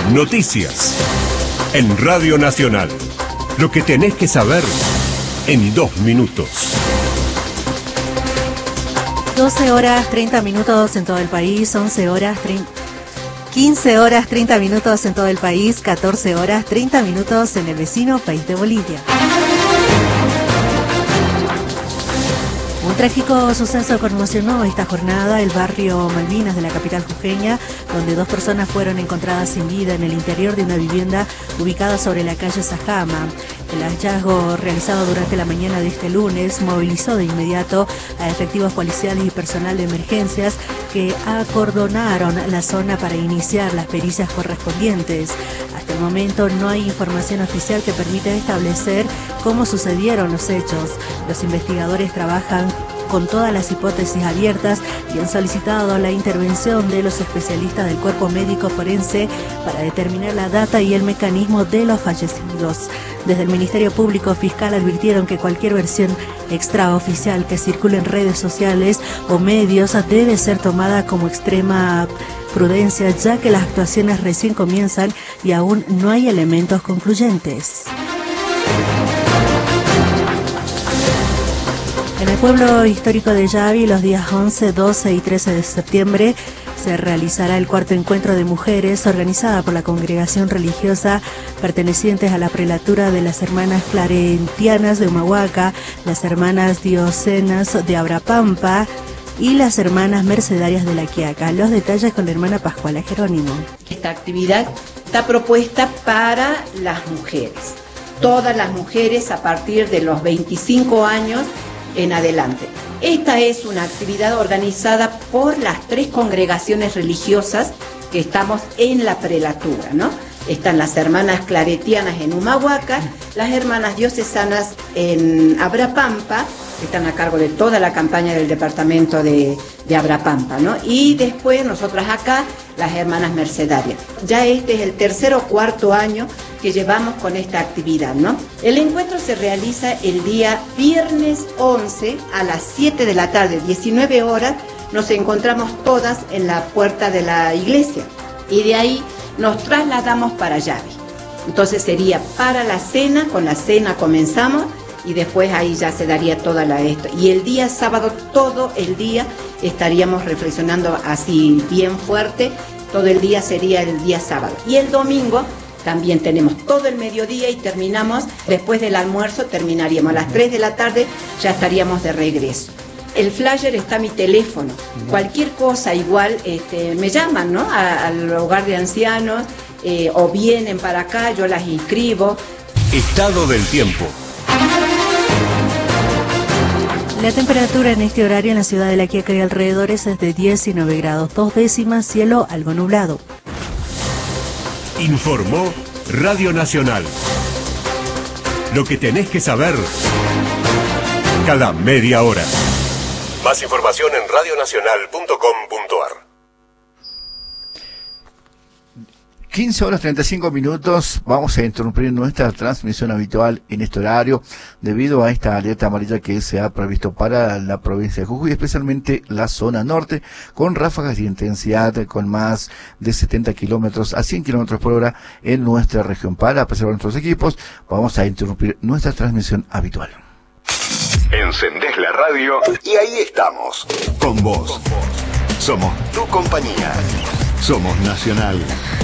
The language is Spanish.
Noticias en Radio Nacional. Lo que tenés que saber en 2 minutos. 12 horas 30 minutos en todo el país, 15 horas 30 minutos en todo el país, 14 horas 30 minutos en el vecino país de Bolivia. Un trágico suceso conmocionó esta jornada el barrio Malvinas de la capital jujeña, donde 2 personas fueron encontradas sin vida en el interior de una vivienda ubicada sobre la calle Sajama. El hallazgo realizado durante la mañana de este lunes movilizó de inmediato a efectivos policiales y personal de emergencias que acordonaron la zona para iniciar las pericias correspondientes. Hasta el momento no hay información oficial que permita establecer cómo sucedieron los hechos. Los investigadores trabajan con todas las hipótesis abiertas y han solicitado la intervención de los especialistas del cuerpo médico forense para determinar la data y el mecanismo de los fallecidos. Desde el Ministerio Público Fiscal advirtieron que cualquier versión extraoficial que circule en redes sociales o medios debe ser tomada como extrema prudencia, ya que las actuaciones recién comienzan y aún no hay elementos concluyentes. En el pueblo histórico de Yavi, los días 11, 12 y 13 de septiembre, se realizará el 4º encuentro de mujeres organizada por la congregación religiosa pertenecientes a la prelatura de las hermanas claretianas de Humahuaca, las hermanas diocenas de Abrapampa y las hermanas mercedarias de La Quiaca. Los detalles con la hermana Pascuala Jerónimo. Esta actividad está propuesta para las mujeres, todas las mujeres a partir de los 25 años en adelante. Esta es una actividad organizada por las 3 congregaciones religiosas que estamos en la prelatura, ¿no? Están las hermanas claretianas en Humahuaca, las hermanas diocesanas en Abrapampa, que están a cargo de toda la campaña del departamento de Abrapampa, ¿no? Y después nosotras acá, las hermanas mercedarias. Ya este es el 3er o 4º año que llevamos con esta actividad, ¿no? El encuentro se realiza el día viernes 11 a las 7 de la tarde, 19 horas, nos encontramos todas en la puerta de la iglesia y de ahí nos trasladamos para Yavi. Entonces sería para la cena, con la cena comenzamos y después ahí ya se daría toda la esto. Y el día sábado, todo el día, estaríamos reflexionando así bien fuerte, todo el día sería el día sábado. Y el domingo también tenemos todo el mediodía y terminamos, después del almuerzo terminaríamos a las 3 de la tarde, ya estaríamos de regreso. El flyer está a mi teléfono, cualquier cosa igual me llaman, ¿no? Al hogar de ancianos o vienen para acá, yo las inscribo. Estado del tiempo. La temperatura en este horario en la ciudad de La Quiaca y alrededores es de 19 grados, 2 décimas, cielo algo nublado. Informó Radio Nacional. Lo que tenés que saber cada media hora. Más información en radionacional.com.ar. 15 horas 35 minutos, vamos a interrumpir nuestra transmisión habitual en este horario debido a esta alerta amarilla que se ha previsto para la provincia de Jujuy, especialmente la zona norte, con ráfagas de intensidad con más de 70 kilómetros a 100 kilómetros por hora en nuestra región. Para preservar nuestros equipos, vamos a interrumpir nuestra transmisión habitual. Encendés la radio y ahí estamos, con vos. Somos tu compañía. Somos Nacional.